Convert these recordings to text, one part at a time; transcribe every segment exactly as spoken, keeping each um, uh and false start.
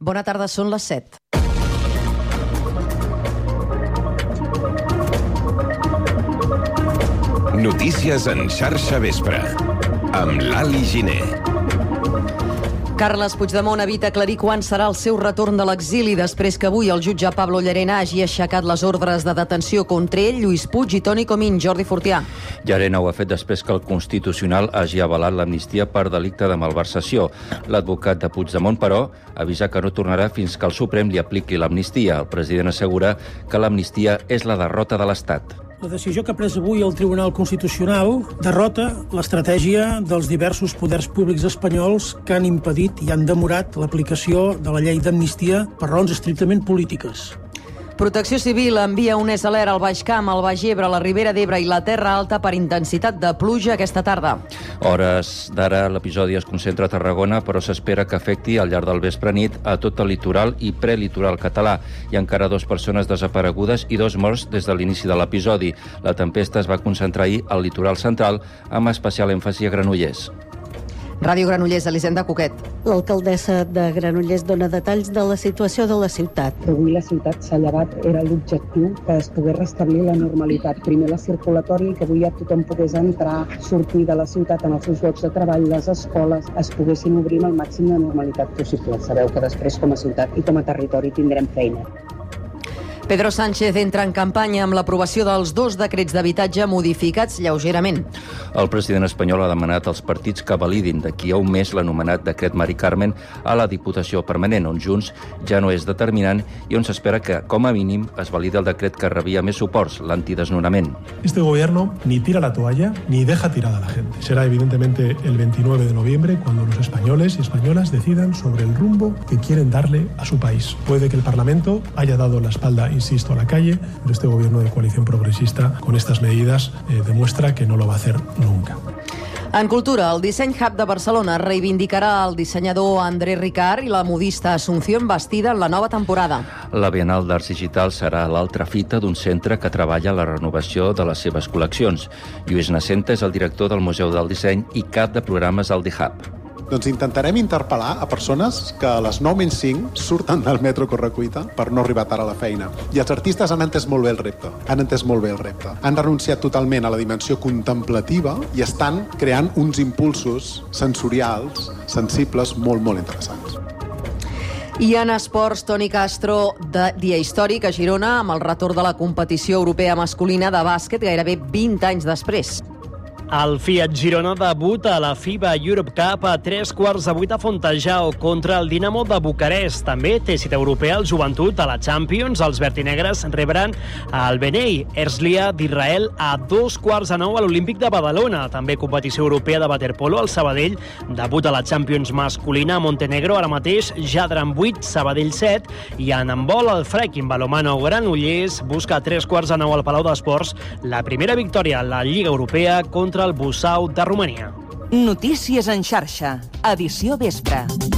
Bona tarda, són les set. Notícies en xarxa vespre, amb l'Ali Giner. Carles Puigdemont evita aclarir quan serà el seu retorn de l'exili després que avui el jutge Pablo Llarena hagi aixecat les ordres de detenció contra ell, Lluís Puig i Toni Comín. Jordi Fortià. Llarena ho ha fet després que el Constitucional hagi avalat l'amnistia per delicte de malversació. L'advocat de Puigdemont, però, avisa que no tornarà fins que el Suprem li apliqui l'amnistia. El president assegura que l'amnistia és la derrota de l'Estat. La decisió que ha pres avui el Tribunal Constitucional derrota l'estratègia dels diversos poders públics espanyols que han impedit i han demorat l'aplicació de la llei d'amnistia per raons estrictament polítiques. Protecció Civil envia un S alert al Baix Camp, al Baix Ebre, la Ribera d'Ebre i la Terra Alta per intensitat de pluja aquesta tarda. Hores d'ara l'episodi es concentra a Tarragona, però s'espera que afecti al llarg del vespre nit a tot el litoral i prelitoral català. Hi ha encara dues persones desaparegudes i dos morts des de l'inici de l'episodi. La tempesta es va concentrar ahir al litoral central, amb especial èmfasi a Granollers. Ràdio Granollers, Elisenda Cuquet. L'alcaldessa de Granollers dona detalls de la situació de la ciutat. Avui la ciutat s'ha llevat, era l'objectiu que es pogués restablir la normalitat. Primer la circulatòria, que avui ja tothom pogués entrar, sortir de la ciutat en els seus llocs de treball, les escoles, es poguessin obrir amb el màxim de normalitat possible. Sabeu que després com a ciutat i com a territori tindrem feina. Pedro Sánchez entra en campanya amb l'aprovació dels dos decrets d'habitatge modificats lleugerament. El president espanyol ha demanat als partits que validin d'aquí a un mes l'anomenat decret Mari Carmen a la Diputació Permanent, on Junts ja no és determinant i on s'espera que, com a mínim, es validi el decret que rebia més suports, l'antidesnonament. Este gobierno ni tira la toalla ni deja tirada a la gente. Será evidentemente el veintinueve de noviembre cuando los españoles y españolas decidan sobre el rumbo que quieren darle a su país. Puede que el Parlamento haya dado la espalda, insisto, a la calle, pero este gobierno de coalición progresista con estas medidas eh, demuestra que no lo va a hacer nunca. En cultura, el Disseny Hub de Barcelona reivindicarà el dissenyador André Ricard i la modista Asunción Bastida en la nova temporada. La Bienal d'Arts Digital serà l'altra fita d'un centre que treballa la renovació de les seves col·leccions. Lluís Nacenta és el director del Museu del Disseny i cap de programes al The Hub. Doncs intentarem interpel·lar a persones que a les nou menys cinc surten del metro Correcuita per no arribar tard a la feina. I els artistes han entès molt bé el repte. Han entès molt bé el repte. Han renunciat totalment a la dimensió contemplativa i estan creant uns impulsos sensorials, sensibles, molt, molt interessants. I en esports, Toni Castro, de dia històric a Girona, amb el retorn de la competició europea masculina de bàsquet gairebé vint anys després. El Fiat Girona debuta a la FIBA Europe Cup a tres quarts de vuit a Fontejau contra el Dinamo de Bucarest. També té cita europea al Joventut a la Champions. Els vertinegres rebran el Benei Herzliya d'Israel a dos quarts de nou a l'Olímpic de Badalona. També competició europea de waterpolo. El Sabadell debuta a la Champions masculina a Montenegro. Ara mateix Jadra en vuit, Sabadell set. I en handbol el Frekin Balomano Granollers busca a tres quarts de nou al Palau d'Esports la primera victòria a la Lliga Europea contra el Bussau de Romania. Notícies en xarxa, edició vespre.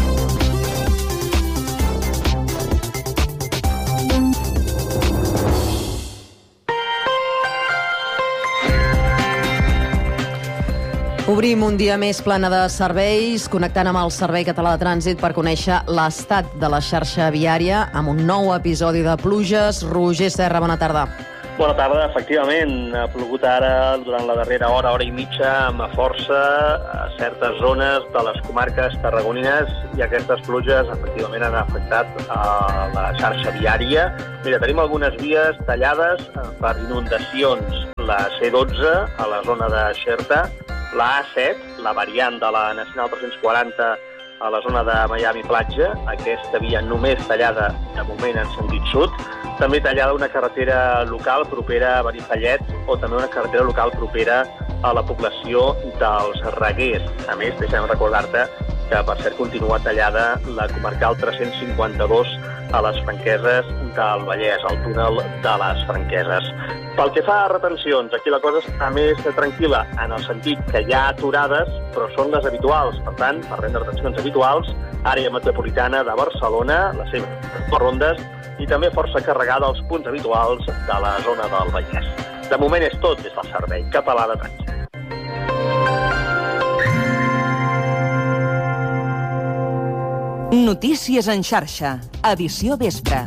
Obrim un dia més plana de serveis, connectant amb el Servei Català de Trànsit per conèixer l'estat de la xarxa viària amb un nou episodi de pluges. Roger Serra, bona tarda. Bona tarda, efectivament. Ha plogut ara durant la darrera hora, hora i mitja, amb força a certes zones de les comarques tarragonines i aquestes pluges efectivament han afectat a la xarxa viària. Mira, tenim algunes vies tallades per inundacions. La C dotze, a la zona de Xerta, la A set, la variant de la Nacional tres-cents quaranta a la zona de Miami Platja, aquesta via només tallada de moment en sentit sud, també tallada una carretera local propera a Benifallet o també una carretera local propera a la població dels Reguers. A més, deixem recordar-te que, per cert, continua tallada la comarcal tres-cents cinquanta-dos a les Franqueses del Vallès, al túnel de les Franqueses. Pel que fa a retencions, aquí la cosa està més tranquil·la, en el sentit que hi ha aturades, però són les habituals. Per tant, parlem de retencions habituals, àrea metropolitana de Barcelona, les seves rondes, i també força carregada als punts habituals de la zona del Vallès. De moment és tot des del servei català de trànsit. Notícies en xarxa, edició vespre.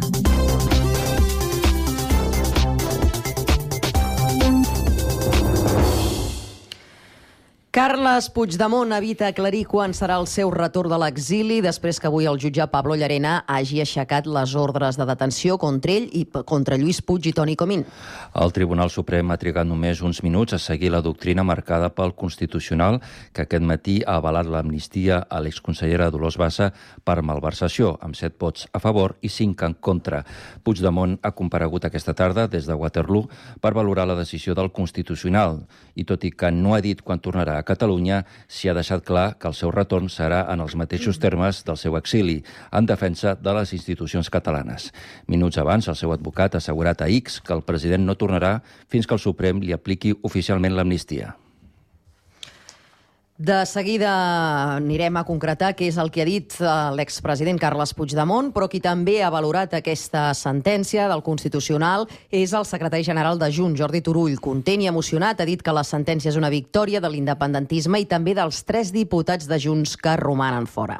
Carles Puigdemont evita aclarir quan serà el seu retorn de l'exili després que avui el jutge Pablo Llarena hagi aixecat les ordres de detenció contra ell i contra Lluís Puig i Toni Comín. El Tribunal Suprem ha trigat només uns minuts a seguir la doctrina marcada pel Constitucional, que aquest matí ha avalat l'amnistia a l'exconsellera Dolors Bassa per malversació, amb set vots a favor i cinc en contra. Puigdemont ha comparegut aquesta tarda des de Waterloo per valorar la decisió del Constitucional i, tot i que no ha dit quan tornarà a Catalunya, s'hi ha deixat clar que el seu retorn serà en els mateixos termes del seu exili, en defensa de les institucions catalanes. Minuts abans, el seu advocat ha assegurat a X que el president no tornarà fins que el Suprem li apliqui oficialment l'amnistia. De seguida anirem a concretar què és el que ha dit l'expresident Carles Puigdemont, però qui també ha valorat aquesta sentència del Constitucional és el secretari general de Junts, Jordi Turull. Content i emocionat, ha dit que la sentència és una victòria de l'independentisme i també dels tres diputats de Junts que romanen fora.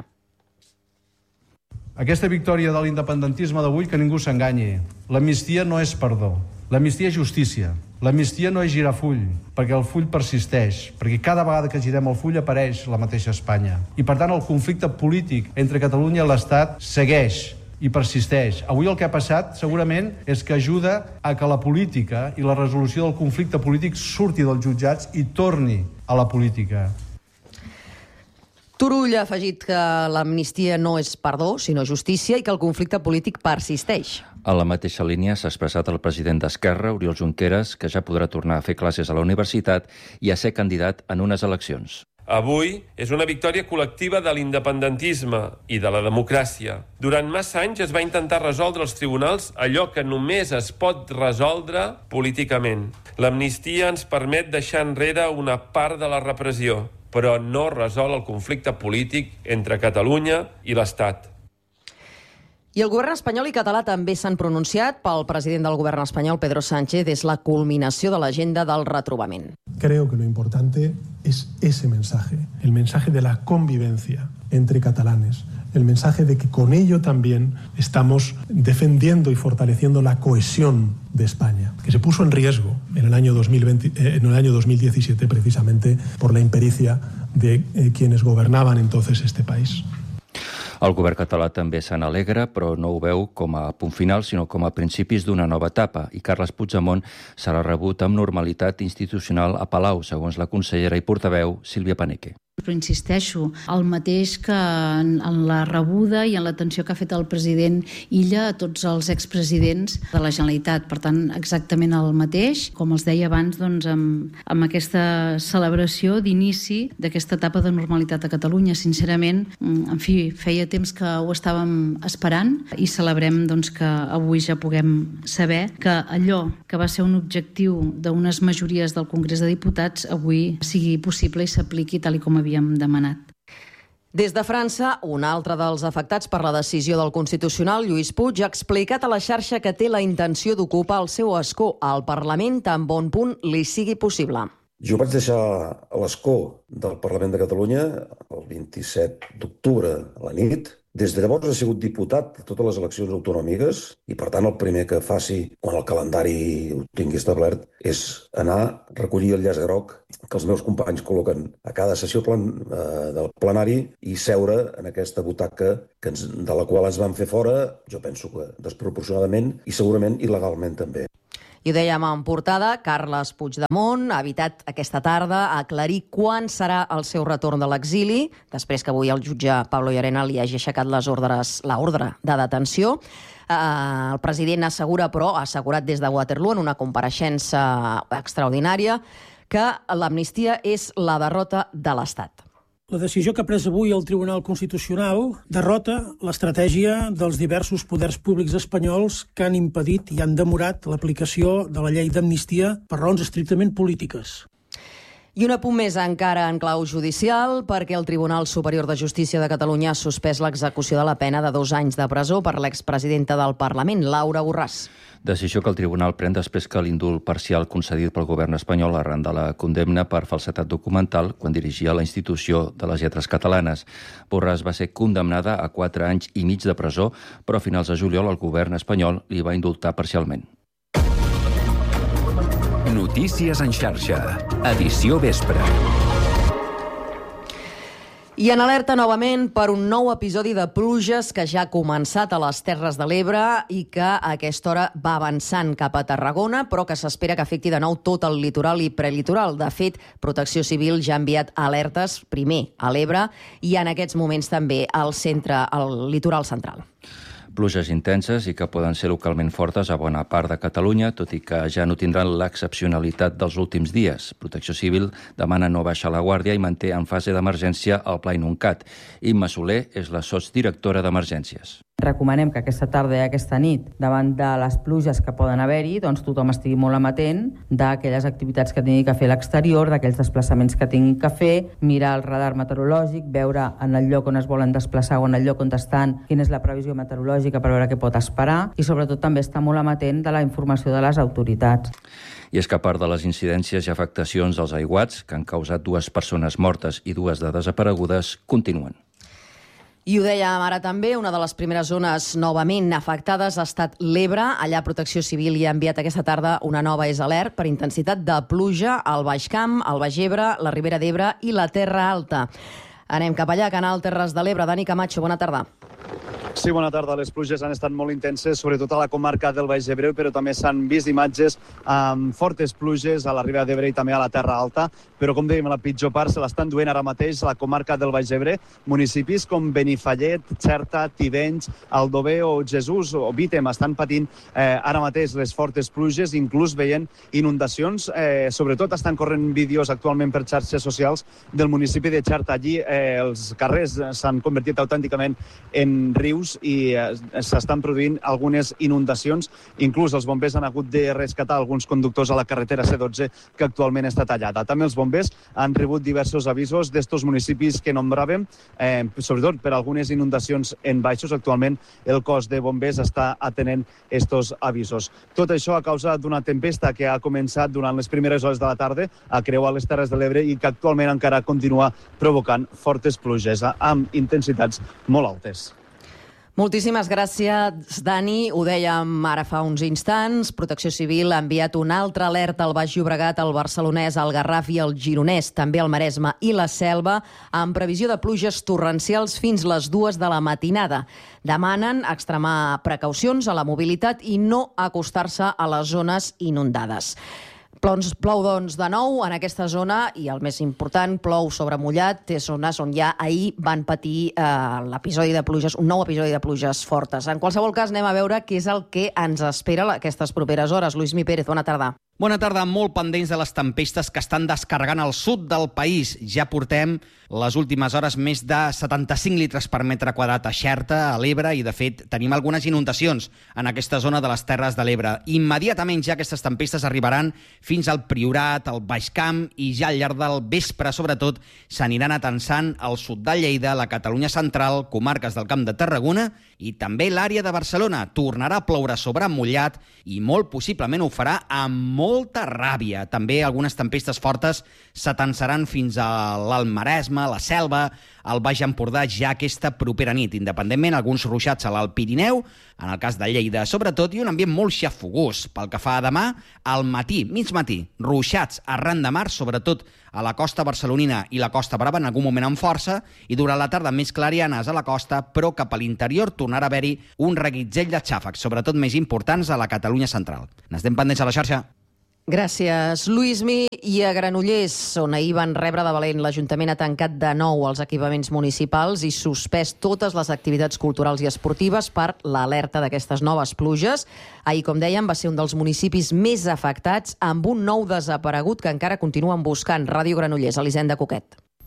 Aquesta victòria de l'independentisme d'avui, que ningú s'enganyi. L'amnistia no és perdó. L'amnistia és justícia. L'amnistia no és girar full, perquè el full persisteix, perquè cada vegada que girem el full apareix la mateixa Espanya. I, per tant, el conflicte polític entre Catalunya i l'Estat segueix i persisteix. Avui el que ha passat, segurament, és que ajuda a que la política i la resolució del conflicte polític surti dels jutjats i torni a la política. Turull ha afegit que l'amnistia no és perdó, sinó justícia, i que el conflicte polític persisteix. A la mateixa línia s'ha expressat el president d'Esquerra, Oriol Junqueras, que ja podrà tornar a fer classes a la universitat i a ser candidat en unes eleccions. Avui és una victòria col·lectiva de l'independentisme i de la democràcia. Durant massa anys es va intentar resoldre als tribunals allò que només es pot resoldre políticament. L'amnistia ens permet deixar enrere una part de la repressió, però no resol el conflicte polític entre Catalunya i l'Estat. I el govern espanyol i català també s'han pronunciat. Pel president del govern espanyol, Pedro Sánchez, és la culminació de l'agenda del retrobament. Creo que lo importante es ese mensaje, el mensaje de la convivencia entre catalanes, el mensaje de que con ello también estamos defendiendo y fortaleciendo la cohesión de España, que se puso en riesgo en el año dos mil veinte, eh, en el año dos mil diecisiete precisamente por la impericia de eh, quienes gobernaban entonces este país. El govern català també se n'alegra, però no ho veu com a punt final, sinó com a principis d'una nova etapa, i Carles Puigdemont serà rebut amb normalitat institucional a Palau, segons la consellera i portaveu Sílvia Paneque. Però insisteixo, el mateix que en, en la rebuda i en l'atenció que ha fet el president Illa a tots els expresidents de la Generalitat. Per tant, exactament el mateix, com els deia abans, doncs, amb, amb aquesta celebració d'inici d'aquesta etapa de normalitat a Catalunya. Sincerament, en fi, feia temps que ho estàvem esperant i celebrem doncs, que avui ja puguem saber que allò que va ser un objectiu d'unes majories del Congrés de Diputats avui sigui possible i s'apliqui tal i com havia havíem demanat. Des de França, un altre dels afectats per la decisió del Constitucional, Lluís Puig, ha explicat a la xarxa que té la intenció d'ocupar el seu escó al Parlament tan bon punt li sigui possible. Jo vaig deixar l'escó del Parlament de Catalunya el vint-i-set d'octubre a la nit. Des de llavors he sigut diputat de totes les eleccions autonòmiques i, per tant, el primer que faci, quan el calendari ho tingui establert, és anar a recollir el llaç groc que els meus companys col·loquen a cada sessió plan, eh, del plenari i seure en aquesta butaca que ens, de la qual ens van fer fora, jo penso que desproporcionadament i segurament il·legalment també. I ho dèiem en portada, Carles Puigdemont ha evitat aquesta tarda aclarir quan serà el seu retorn de l'exili, després que avui el jutge Pablo Llarena li hagi aixecat les ordres, l'ordre de detenció. Eh, el president assegura, però, ha assegurat des de Waterloo en una compareixença extraordinària que l'amnistia és la derrota de l'Estat. La decisió que ha pres avui el Tribunal Constitucional derrota l'estratègia dels diversos poders públics espanyols que han impedit i han demorat l'aplicació de la llei d'amnistia per raons estrictament polítiques. I un apunt més encara en clau judicial, perquè el Tribunal Superior de Justícia de Catalunya ha suspès l'execució de la pena de dos anys de presó per l'expresidenta del Parlament, Laura Borràs. Decisió que el tribunal pren després que l'indult parcial concedit pel govern espanyol arran de la condemna per falsedat documental quan dirigia la institució de les lletres catalanes. Borràs va ser condemnada a quatre anys i mig de presó, però a finals de juliol el govern espanyol li va indultar parcialment. Notícies en xarxa, edició vespre. I en alerta novament per un nou episodi de pluges que ja ha començat a les Terres de l'Ebre i que a aquesta hora va avançant cap a Tarragona, però que s'espera que afecti de nou tot el litoral i prelitoral. De fet, Protecció Civil ja ha enviat alertes, primer a l'Ebre i en aquests moments també al centre, al litoral central. Pluges intenses i que poden ser localment fortes a bona part de Catalunya, tot i que ja no tindran l'excepcionalitat dels últims dies. Protecció Civil demana no baixar la guàrdia i manté en fase d'emergència el Pla Inuncat. Imma Soler és la sotsdirectora d'Emergències. Recomanem que aquesta tarda i aquesta nit, davant de les pluges que poden haver-hi, doncs tothom estigui molt amatent d'aquelles activitats que tingui que fer a l'exterior, d'aquells desplaçaments que tingui que fer, mirar el radar meteorològic, veure en el lloc on es volen desplaçar o en el lloc on estan quina és la previsió meteorològica per veure què pot esperar i sobretot també estar molt amatent de la informació de les autoritats. I és que a part de les incidències i afectacions dels aiguats, que han causat dues persones mortes i dues de desaparegudes, continuen. I ho dèiem ara també, una de les primeres zones novament afectades ha estat l'Ebre. Allà Protecció Civil hi ha enviat aquesta tarda una nova és alert per intensitat de pluja al Baix Camp, al Baix Ebre, la Ribera d'Ebre i la Terra Alta. Anem cap allà, Canal Terres de l'Ebre. Dani Camacho, bona tarda. Sí, bona tarda. Les pluges han estat molt intenses, sobretot a la comarca del Baix Ebre, però també s'han vist imatges amb fortes pluges a la Ribera d'Ebre i també a la Terra Alta, però com dèiem, la pitjor part se l'estan duent ara mateix a la comarca del Baix Ebre, municipis com Benifallet, Xerta, Tivenys, Aldover o Jesús o Vítem estan patint eh, ara mateix les fortes pluges, inclús veient inundacions. Eh, sobretot estan corrent vídeos actualment per xarxes socials del municipi de Xerta. Allí eh, els carrers s'han convertit autènticament en rius i eh, s'estan produint algunes inundacions. Inclús els bombers han hagut de rescatar alguns conductors a la carretera C dotze que actualment està tallada. També els bombers han rebut diversos avisos d'estos municipis que nombràvem, eh, sobretot per algunes inundacions en baixos. Actualment el cos de bombers està atenent estos avisos. Tot això a causa d'una tempesta que ha començat durant les primeres hores de la tarda a creuar les Terres de l'Ebre i que actualment encara continua provocant fortes pluges amb intensitats molt altes. Moltíssimes gràcies, Dani. Ho dèiem ara fa uns instants. Protecció Civil ha enviat una altra alerta al Baix Llobregat, al Barcelonès, al Garraf i al Gironès, també al Maresme i la Selva, amb previsió de pluges torrencials fins les dues de la matinada. Demanen extremar precaucions a la mobilitat i no acostar-se a les zones inundades. Plou, plou, doncs, de nou en aquesta zona i, el més important, plou sobre mullat. Té zones on ja ahir van patir eh, l'episodi de pluges, un nou episodi de pluges fortes. En qualsevol cas, anem a veure què és el que ens espera aquestes properes hores. Luismi Pérez, bona tarda. Bona tarda, molt pendents de les tempestes que estan descarregant al sud del país. Ja portem les últimes hores més de setanta-cinc litres per metre quadrat a Xerta, a l'Ebre, i de fet tenim algunes inundacions en aquesta zona de les Terres de l'Ebre. Immediatament ja aquestes tempestes arribaran fins al Priorat, al Baix Camp, i ja al llarg del vespre, sobretot, s'aniran atensant al sud de Lleida, la Catalunya central, comarques del Camp de Tarragona i també l'àrea de Barcelona. Tornarà a ploure sobre mullat i molt possiblement ho farà amb molta ràbia. També algunes tempestes fortes s'atansaran fins a l'Almaresme, la Selva, al Baix Empordà ja aquesta propera nit. Independentment, alguns ruixats a l'Alt Pirineu, en el cas de Lleida sobretot, i un ambient molt xafogós. Pel que fa a demà, al matí, mig matí, ruixats arran de mar, sobretot a la costa barcelonina i la costa brava, en algun moment amb força, i durant la tarda més clarianes a la costa, però cap a l'interior tornarà a haver-hi un reguitzell de xàfecs, sobretot més importants a la Catalunya central. N'estem pendents a la xarxa. Gràcies, Luismi. I a Granollers, on ahir van rebre de valent, l'Ajuntament ha tancat de nou els equipaments municipals i suspès totes les activitats culturals i esportives per l'alerta d'aquestes noves pluges. Ahir, com dèiem, va ser un dels municipis més afectats, amb un nou desaparegut que encara continuen buscant. Ràdio Granollers, Elisenda Coquet.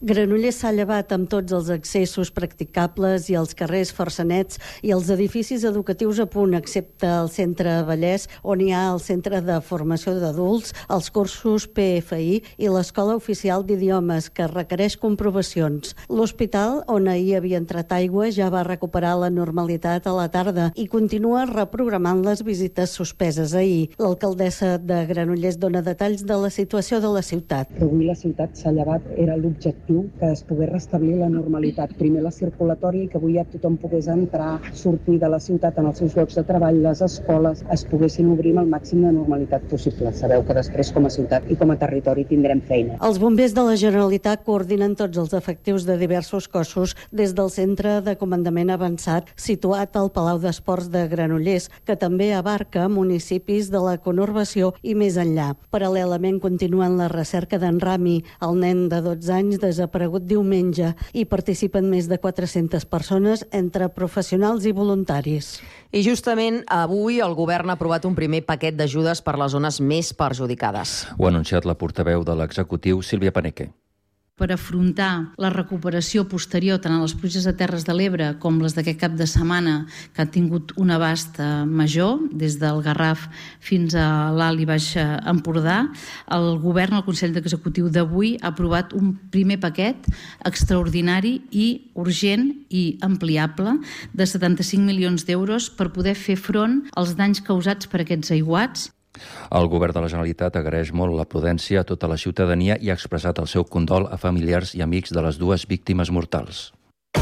Granollers s'ha llevat amb tots els accessos practicables i els carrers força nets i els edificis educatius a punt, excepte el centre Vallès, on hi ha el centre de formació d'adults, els cursos P F I i l'escola oficial d'idiomes, que requereix comprovacions. L'hospital, on ahir havia entrat aigua, ja va recuperar la normalitat a la tarda i continua reprogramant les visites suspeses ahir. L'alcaldessa de Granollers dona detalls de la situació de la ciutat. Avui la ciutat s'ha llevat, era l'objectiu que es pogués restablir la normalitat. Primer la circulatòria i que avui ja tothom pogués entrar, sortir de la ciutat en els seus llocs de treball, les escoles, es poguessin obrir amb el màxim de normalitat possible. Sabeu que després com a ciutat i com a territori tindrem feina. Els bombers de la Generalitat coordinen tots els efectius de diversos cossos des del centre de comandament avançat situat al Palau d'Esports de Granollers, que també abarca municipis de la conurbació i més enllà. Paral·lelament continuen la recerca d'en Rami, el nen de dotze anys desaparegut diumenge, i participen més de quatre-centes persones entre professionals i voluntaris. I justament avui el govern ha aprovat un primer paquet d'ajudes per les zones més perjudicades. Ho ha anunciat la portaveu de l'executiu, Sílvia Paneque. Per afrontar la recuperació posterior tant a les pluges de Terres de l'Ebre com les d'aquest cap de setmana, que han tingut un abast major, des del Garraf fins a l'Alt i Baix Empordà, el govern, el Consell Executiu d'avui, ha aprovat un primer paquet extraordinari i urgent i ampliable de setanta-cinc milions d'euros per poder fer front als danys causats per aquests aiguats. El govern de la Generalitat agraeix molt la prudència a tota la ciutadania i ha expressat el seu condol a familiars i amics de les dues víctimes mortals.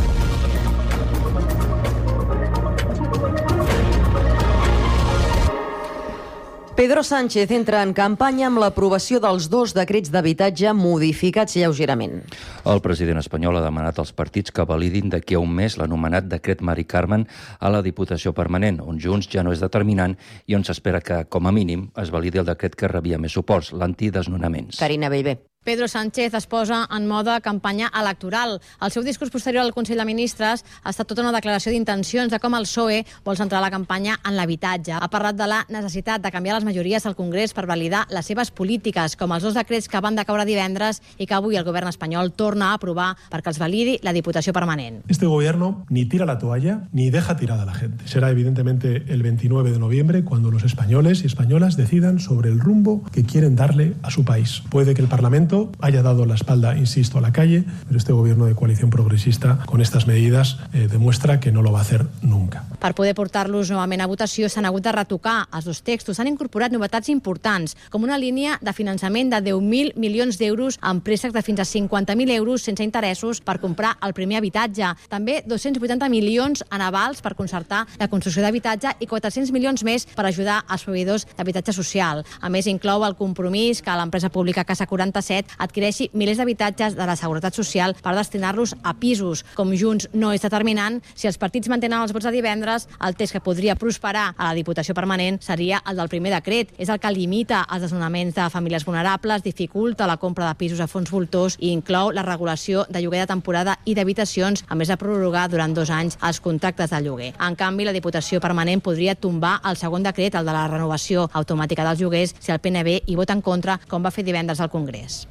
Pedro Sánchez entra en campanya amb l'aprovació dels dos decrets d'habitatge modificats lleugerament. El president espanyol ha demanat als partits que validin d'aquí a un mes l'anomenat decret Mari Carmen a la Diputació Permanent, on Junts ja no és determinant i on s'espera que, com a mínim, es validi el decret que rebia més suports, l'antidesnonaments. Carina Bellver. Pedro Sánchez es posa en mode campanya electoral. El seu discurs posterior al Consell de Ministres ha estat tota una declaració d'intencions de com el P S O E vol centrar la campanya en l'habitatge. Ha parlat de la necessitat de canviar les majories al Congrés per validar les seves polítiques, com els dos decrets que van decaure divendres i que avui el govern espanyol torna a aprovar perquè els validi la Diputació Permanent. Este gobierno ni tira la toalla ni deja tirada a la gente. Será evidentemente el veintinueve de noviembre cuando los españoles y españolas decidan sobre el rumbo que quieren darle a su país. Puede que el Parlamento haya dado la espalda, insisto, a la calle, pero este gobierno de coalición progresista con estas medidas eh, demuestra que no lo va a hacer nunca. Per poder portar-los novament a votació s'han hagut de retocar els dos textos. S'han incorporat novetats importants, com una línia de finançament de deu mil milions d'euros amb préstecs de fins a cinquanta mil euros sense interessos per comprar el primer habitatge. També dos-cents vuitanta milions en avals per concertar la construcció d'habitatge i quatre-cents milions més per ajudar als proveïdors d'habitatge social. A més, inclou el compromís que l'empresa pública Casa quaranta-set adquireixi milers d'habitatges de la Seguretat Social per destinar-los a pisos. Com Junts no és determinant, si els partits mantenen els vots de divendres, el text que podria prosperar a la Diputació Permanent seria el del primer decret. És el que limita els desnonaments de famílies vulnerables, dificulta la compra de pisos a fons voltors i inclou la regulació de lloguer de temporada i d'habitacions, a més de prorrogar durant dos anys els contractes de lloguer. En canvi, la Diputació Permanent podria tombar el segon decret, el de la renovació automàtica dels lloguers, si el P N B hi vota en contra, com va fer divendres al Congrés.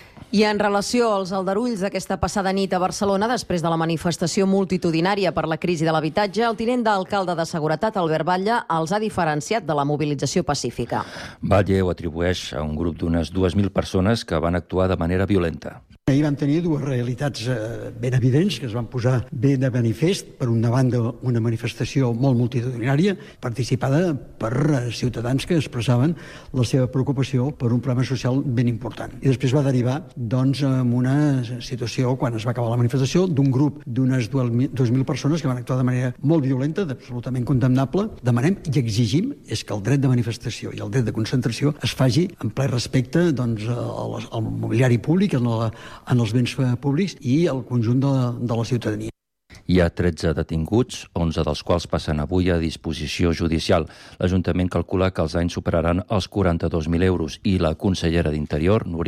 I en relació als aldarulls d'aquesta passada nit a Barcelona, després de la manifestació multitudinària per la crisi de l'habitatge, el tinent d'alcalde de Seguretat, Albert Batlle, els ha diferenciat de la mobilització pacífica. Batlle ho atribueix a un grup d'unes dues mil persones que van actuar de manera violenta. Ahir vam tenir dues realitats eh, ben evidents que es van posar bé de manifest. Per una banda, una manifestació molt multitudinària, participada per eh, ciutadans que expressaven la seva preocupació per un problema social ben important. I després va derivar doncs, en una situació, quan es va acabar la manifestació, d'un grup d'unes dues mil persones que van actuar de manera molt violenta, absolutament condemnable. Demanem i exigim és que el dret de manifestació i el dret de concentració es faci en ple respecte doncs, al, al mobiliari públic, en la en els béns públics i el conjunt de, de la ciutadania. Hi ha tretze detinguts, onze dels quals passen avui a disposició judicial. L'Ajuntament calcula que els anys superaran els quaranta-dos mil euros i la consellera d'Interior, Núria